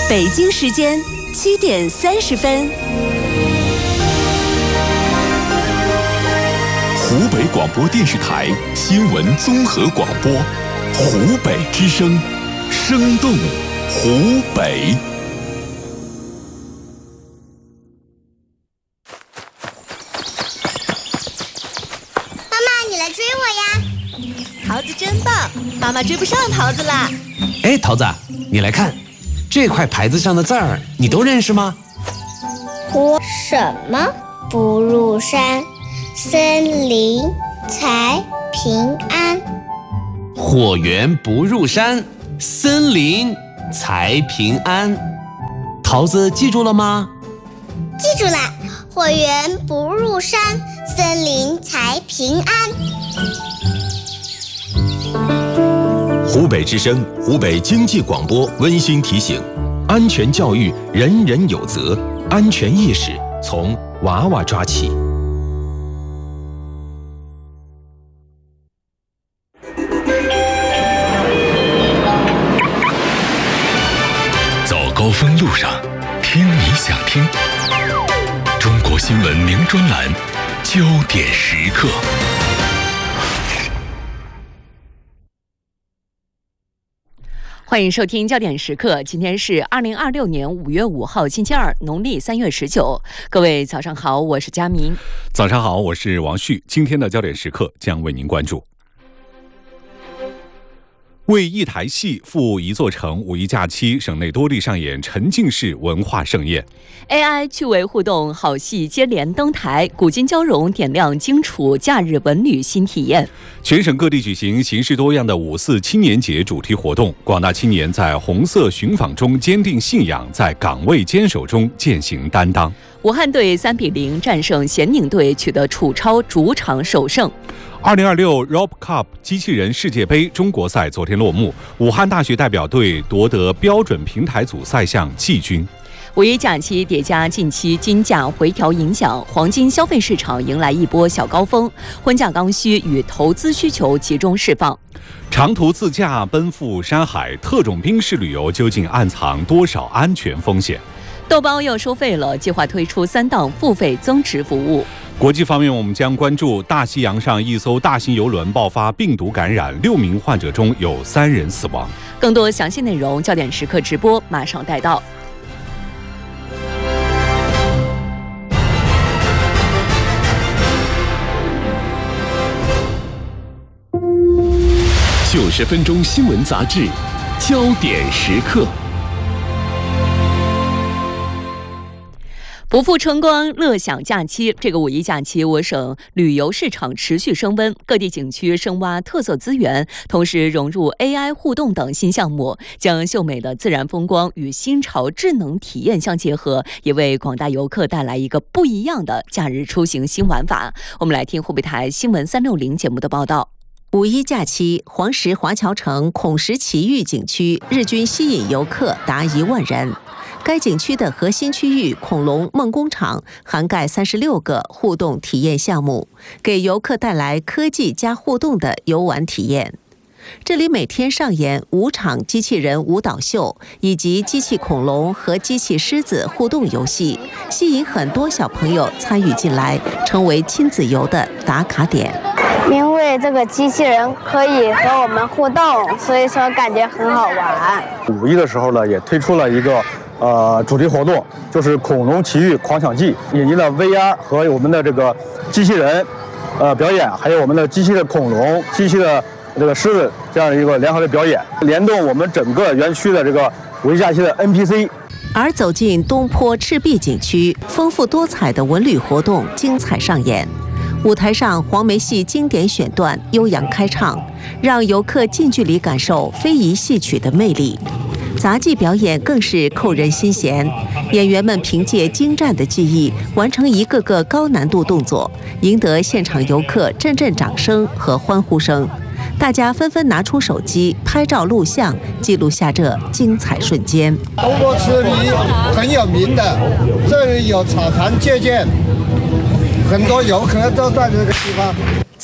北京时间7点30分。 湖北广播电视台新闻综合广播，湖北之声，生动湖北。 妈妈，你来追我呀！ 桃子真棒，妈妈追不上桃子啦。 哎，桃子，你来看，这块牌子上的字儿，你都认识吗？ 我什么不入山，森林才平安。 火源不入山，森林才平安。桃子记住了吗？ 记住了，火源不入山，森林才平安。 湖北之声、湖北经济广播温馨提醒：安全教育人人有责，安全意识从娃娃抓起。 早高峰路上，听你想听。中国新闻名专栏，焦点时刻。 欢迎收听焦点时刻，今天是2026年5月5号星期二，农历3月19。各位早上好，我是佳明。 早上好，我是王旭。今天的焦点时刻将为您关注：为一台戏赴一座城，五一假期省内多地上演沉浸式文化盛宴。 AI 趣味互动好戏接连登台，古今交融点亮荆楚假日文旅新体验。 全省各地举行形式多样的5·4青年节主题活动，广大青年在红色寻访中坚定信仰，在岗位坚守中践行担当。 武汉队3-0战胜咸宁队，取得楚超主场首胜。 2026 RobCup 机器人世界杯中国赛昨天落幕，武汉大学代表队夺得标准平台组赛项季军。 五一假期叠加近期金价回调影响，黄金消费市场迎来一波小高峰，婚嫁刚需与投资需求集中释放。 长途自驾奔赴山海，特种兵式旅游究竟暗藏多少安全风险？ 豆包要收费了，计划推出3档付费增值服务。 国际方面，我们将关注大西洋上一艘大型邮轮爆发病毒感染，6名患者中有3人死亡。 更多详细内容，焦点时刻直播马上带到。 90分钟新闻杂志，焦点时刻。 不负春光，乐享假期。这个五一假期，我省旅游市场持续升温，各地景区深挖特色资源，同时融入 AI 互动等新项目，将秀美的自然风光与新潮智能体验相结合，也为广大游客带来一个不一样的假日出行新玩法。我们来听湖北台新闻360节目的报道。 五一假期，黄石华侨城孔石奇遇景区日均吸引游客达1万人。该景区的核心区域恐龙梦工厂涵盖36个互动体验项目，给游客带来科技加互动的游玩体验。这里每天上演5场机器人舞蹈秀，以及机器恐龙和机器狮子互动游戏，吸引很多小朋友参与进来，成为亲子游的打卡点。 因为这个机器人可以和我们互动，所以说感觉很好玩。 五一的时候呢，也推出了一个主题活动，就是恐龙奇遇狂想季，引进了 VR 和我们的这个机器人表演，还有我们的机器的恐龙、机器的这个狮子这样一个联合的表演，联动我们整个园区的这个五一假期的 NPC。 而走进东坡赤壁景区，丰富多彩的文旅活动精彩上演。舞台上黄梅戏经典选段悠扬开唱，让游客近距离感受非遗戏曲的魅力。杂技表演更是扣人心弦，演员们凭借精湛的技艺完成一个个高难度动作，赢得现场游客阵阵掌声和欢呼声。大家纷纷拿出手机拍照录像，记录下这精彩瞬间。 东坡赤壁很有名的，这里有草堂借鉴，很多游客都在这个地方。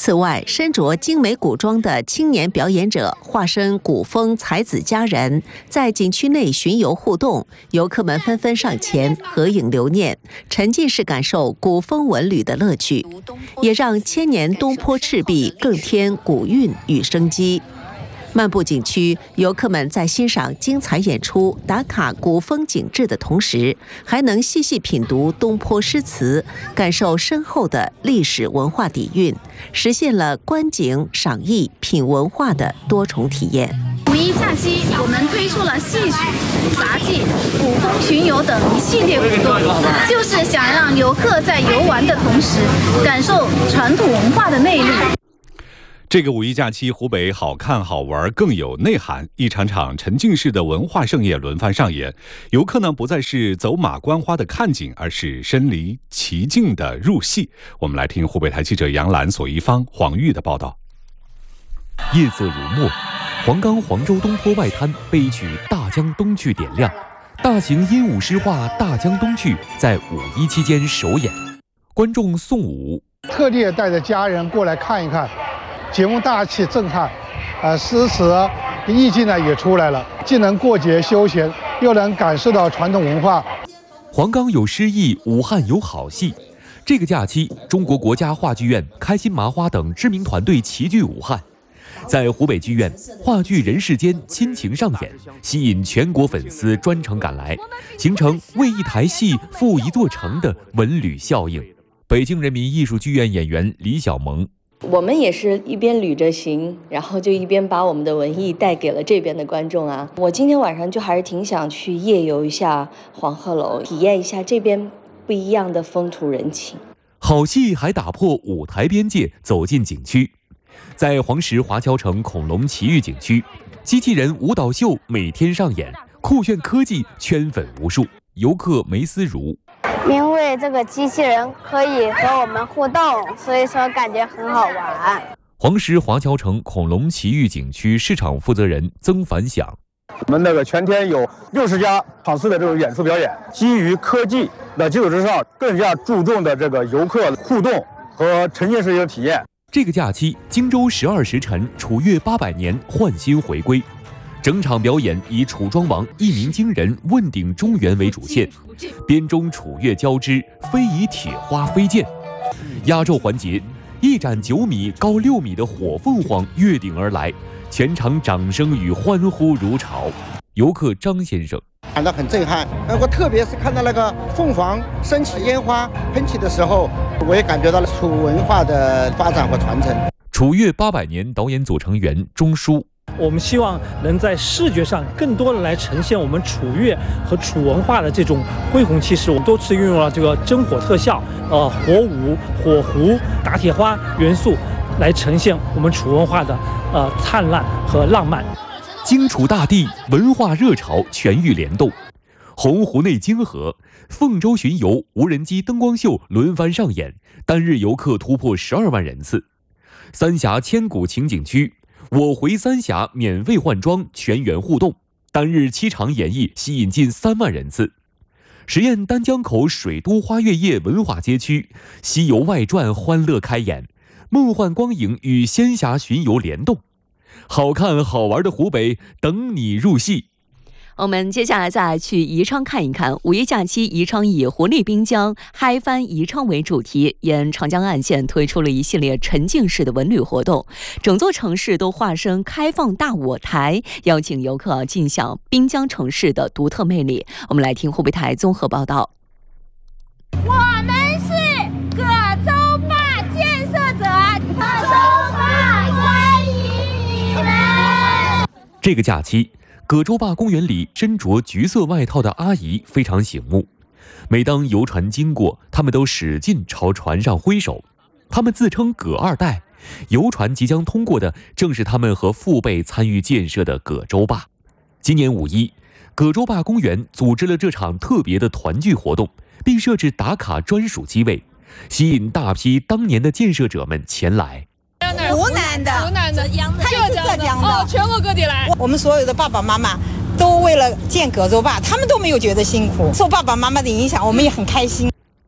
此外，身着精美古装的青年表演者化身古风才子佳人，在景区内巡游互动，游客们纷纷上前合影留念，沉浸式感受古风文旅的乐趣，也让千年东坡赤壁更添古韵与生机。漫步景区，游客们在欣赏精彩演出、打卡古风景致的同时，还能细细品读东坡诗词，感受深厚的历史文化底蕴，实现了观景、赏艺、品文化的多重体验。 五一假期，我们推出了戏曲、杂技、古风巡游等一系列活动，就是想让游客在游玩的同时，感受传统文化的魅力。 这个五一假期，湖北好看好玩更有内涵，一场场沉浸式的文化盛宴轮番上演。游客呢不再是走马观花的看景，而是身临其境的入戏。我们来听湖北台记者杨澜、索一芳、黄玉的报道。 夜色如墨，黄冈黄州东坡外滩被一曲《大江东去》点亮，大型鹦鹉诗画《大江东去》在五一期间首演，观众宋武特地带着家人过来看一看。节目大气震撼，诗词意境呢也出来了，既能过节休闲，又能感受到传统文化。 黄冈有诗意，武汉有好戏。这个假期，中国国家话剧院、开心麻花等知名团队齐聚武汉，在湖北剧院，话剧《人世间》亲情上演，吸引全国粉丝专程赶来，形成为一台戏赴一座城的文旅效应。北京人民艺术剧院演员李小萌。 我们也是一边旅着行，然后就一边把我们的文艺带给了这边的观众啊。我今天晚上就还是挺想去夜游一下黄鹤楼，体验一下这边不一样的风土人情。 好戏还打破舞台边界，走进景区。在黄石华侨城恐龙奇遇景区，机器人舞蹈秀每天上演，酷炫科技圈粉无数。游客梅思如。 因为这个机器人可以和我们互动，所以说感觉很好玩。 黄石华侨城恐龙奇遇景区市场负责人曾凡响， 我们全天有60家场次的这种演出表演，基于科技的基础之上，更加注重的这个游客互动和沉浸式的体验。 这个假期，荆州12时辰楚越800年焕新回归。整场表演以楚庄王一鸣惊人、问鼎中原为主线，编钟楚乐交织，飞以铁花飞溅。压轴环节，一盏9米、高6米的火凤凰跃顶而来，全场掌声与欢呼如潮。游客张先生感到很震撼，我特别是看到那个凤凰升起烟花喷起的时候，我也感觉到了楚文化的发展和传承。 楚越800年导演组成员钟书。 我们希望能在视觉上更多的来呈现我们楚越和楚文化的这种恢宏气势。我们多次运用了这个真火特效、火舞、火狐、打铁花元素，来呈现我们楚文化的灿烂和浪漫。 荆楚大地文化热潮全域联动，洪湖内泾河、凤州巡游无人机灯光秀轮番上演，单日游客突破12万人次。三峡千古情景区。我回三峡免费换装，全员互动，单日7场演绎吸引近3万人次。实验丹江口水都花月夜文化街区，西游外传欢乐开演，梦幻光影与仙侠巡游联动，好看好玩的湖北等你入戏。 我们接下来再去宜昌看一看。五一假期，宜昌以活力滨江、嗨翻宜昌为主题，沿长江岸线推出了一系列沉浸式的文旅活动，整座城市都化身开放大舞台，邀请游客尽享滨江城市的独特魅力。我们来听湖北台综合报道。 我们是葛洲坝建设者，葛洲坝欢迎你们。 这个假期，葛洲坝公园里身着橘色外套的阿姨非常醒目，每当游船经过，他们都使劲朝船上挥手。他们自称葛二代，游船即将通过的正是他们和父辈参与建设的葛洲坝。今年5一，葛洲坝公园组织了这场特别的团聚活动，并设置打卡专属机位，吸引大批当年的建设者们前来。 湖南的，他也是浙江的， 哦，全国各地来。 我们所有的爸爸妈妈都为了建葛洲坝，他们都没有觉得辛苦，受爸爸妈妈的影响，我们也很开心。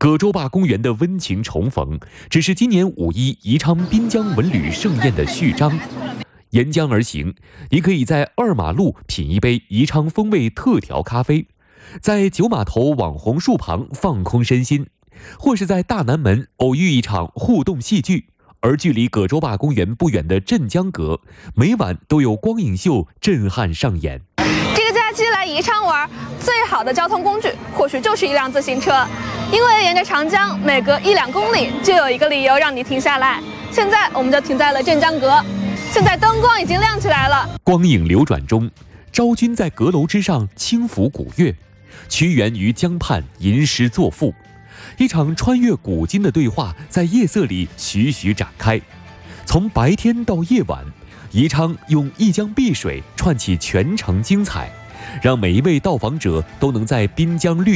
葛洲坝公园的温情重逢，只是今年5·1宜昌滨江文旅盛宴的序章。沿江而行，你可以在2马路品一杯宜昌风味特调咖啡，在9码头网红树旁放空身心，或是在大南门偶遇一场互动戏剧。而距离葛洲坝公园不远的镇江阁，每晚都有光影秀震撼上演。 这个假期来宜昌玩，最好的交通工具或许就是一辆自行车，因为沿着长江，每隔1-2公里就有一个理由让你停下来。现在我们就停在了镇江阁，现在灯光已经亮起来了。 光影流转中，昭君在阁楼之上轻抚古乐，屈原于江畔吟诗作赋。一场穿越古今的对话在夜色里徐徐展开，从白天到夜晚，宜昌用一江碧水串起全城精彩，让每一位到访者都能在滨江绿